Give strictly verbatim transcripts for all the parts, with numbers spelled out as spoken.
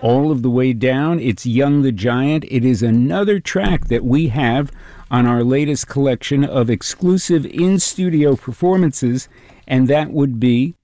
All of the Way Down. It's Young the Giant. It is another track that we have on our latest collection of exclusive in-studio performances, and that would be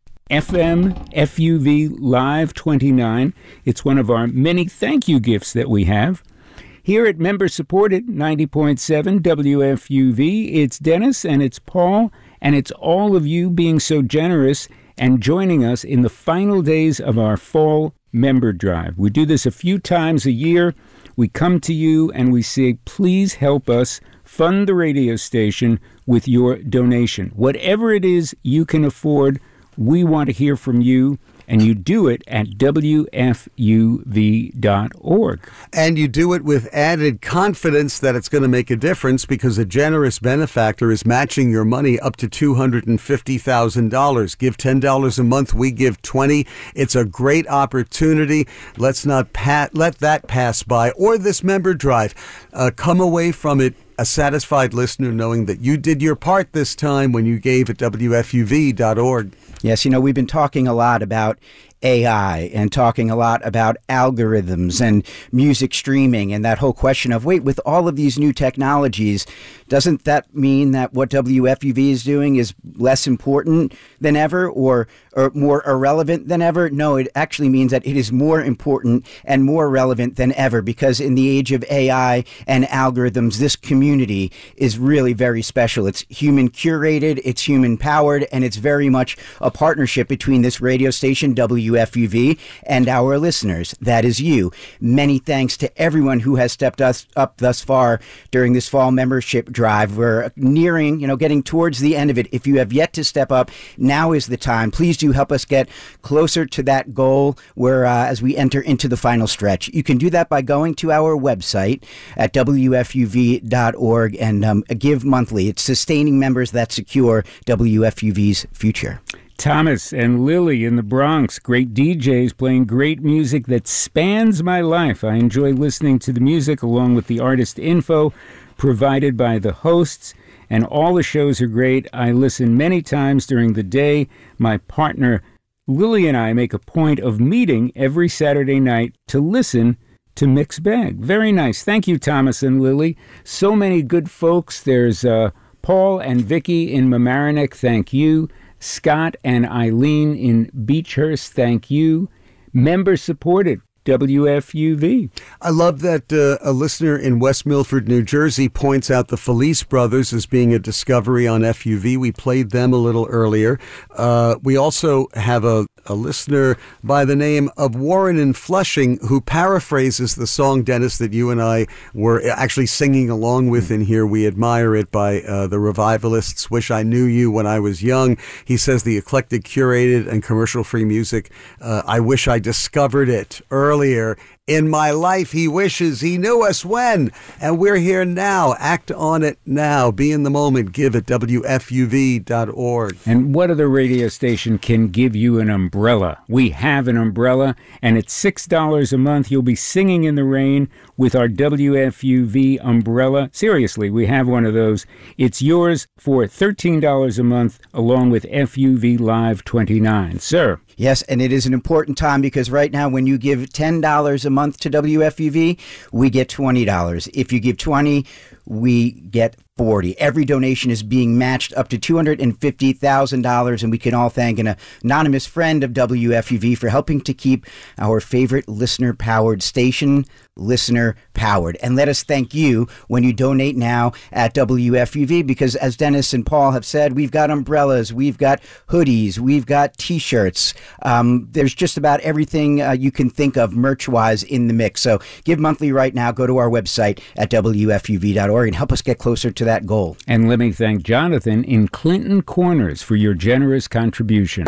F M F U V Live twenty-nine. It's one of our many thank you gifts that we have. Here at member-supported ninety point seven W F U V, it's Dennis and it's Paul, and it's all of you being so generous and joining us in the final days of our fall member drive. We do this a few times a year. We come to you and we say, please help us fund the radio station with your donation. Whatever it is you can afford, we want to hear from you. And you do it at W F U V dot org. And you do it with added confidence that it's going to make a difference, because a generous benefactor is matching your money up to two hundred fifty thousand dollars. Give ten dollars a month, we give twenty dollars. It's a great opportunity. Let's not pat, let that pass by. Or this member drive. Uh, come away from it a satisfied listener knowing that you did your part this time when you gave at W F U V dot org. Yes, you know, we've been talking a lot about A I and talking a lot about algorithms and music streaming and that whole question of, wait, with all of these new technologies, doesn't that mean that what W F U V is doing is less important than ever or, or more irrelevant than ever? No, it actually means that it is more important and more relevant than ever, because in the age of A I and algorithms, this community is really very special. It's human curated, it's human powered, and it's very much a partnership between this radio station, W F U V, and our listeners. That is you. Many thanks to everyone who has stepped us up thus far during this fall membership drive. We're nearing, you know, getting towards the end of it. If you have yet to step up, now is the time. Please do help us get closer to that goal where uh, as we enter into the final stretch. You can do that by going to our website at W F U V dot org and um, give monthly. It's sustaining members that secure W F U V's future. Thomas and Lily in the Bronx, great D Js playing great music that spans my life. I enjoy listening to the music along with the artist info provided by the hosts, and all the shows are great. I listen many times during the day. My partner Lily and I make a point of meeting every Saturday night to listen to Mixed Bag. Very nice. Thank you, Thomas and Lily. So many good folks. There's uh, Paul and Vicky in Mamaroneck. Thank you. Scott and Eileen in Beechhurst, thank you. Member supported, W F U V. I love that uh, a listener in West Milford, New Jersey points out the Felice Brothers as being a discovery on F U V. We played them a little earlier. Uh, we also have a, a listener by the name of Warren in Flushing who paraphrases the song, Dennis, that you and I were actually singing along with in here. We admire it by uh, the Revivalists, Wish I Knew You When I Was Young. He says the eclectic, curated, and commercial-free music, uh, I wish I discovered it earlier. Earlier in my life. He wishes he knew us when, and we're here now. Act on it now. Be in the moment. Give at W F U V dot org. And what other radio station can give you an umbrella? We have an umbrella, and it's six dollars a month. You'll be singing in the rain with our W F U V umbrella. Seriously, we have one of those. It's yours for thirteen dollars a month, along with F U V Live twenty-nine. Sir. Yes, and it is an important time because right now when you give ten dollars a month to W F U V, we get twenty dollars. If you give twenty dollars, we get forty dollars. Every donation is being matched up to two hundred fifty thousand dollars, and we can all thank an anonymous friend of W F U V for helping to keep our favorite listener-powered station listener-powered. And let us thank you when you donate now at W F U V, because as Dennis and Paul have said, we've got umbrellas, we've got hoodies, we've got T-shirts. Um, there's just about everything uh, you can think of merch-wise in the mix. So give monthly right now. Go to our website at W F U V dot org and help us get closer to that goal. And let me thank Jonathan in Clinton Corners for your generous contribution.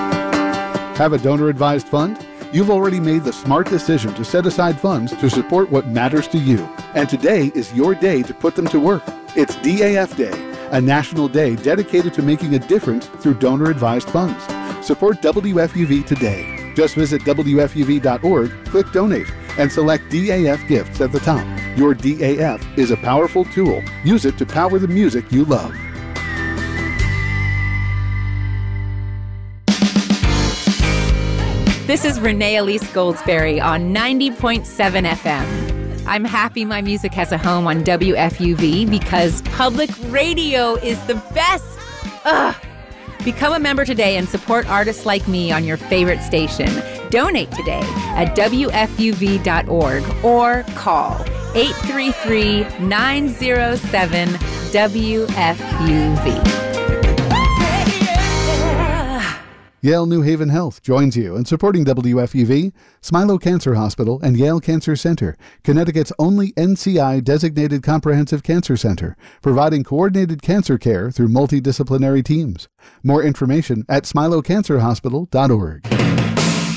Have a donor-advised fund? You've already made the smart decision to set aside funds to support what matters to you. And today is your day to put them to work. It's D A F Day, a national day dedicated to making a difference through donor-advised funds. Support W F U V today. Just visit W F U V dot org, click Donate, and select D A F Gifts at the top. Your D A F is a powerful tool. Use it to power the music you love. This is Renee Elise Goldsberry on ninety point seven F M. I'm happy my music has a home on W F U V because public radio is the best. Ugh. Become a member today and support artists like me on your favorite station. Donate today at W F U V dot org or call eight three three, nine zero seven, W F U V. Yale New Haven Health joins you in supporting W F U V, Smilow Cancer Hospital, and Yale Cancer Center, Connecticut's only N C I-designated comprehensive cancer center, providing coordinated cancer care through multidisciplinary teams. More information at smilow cancer hospital dot org.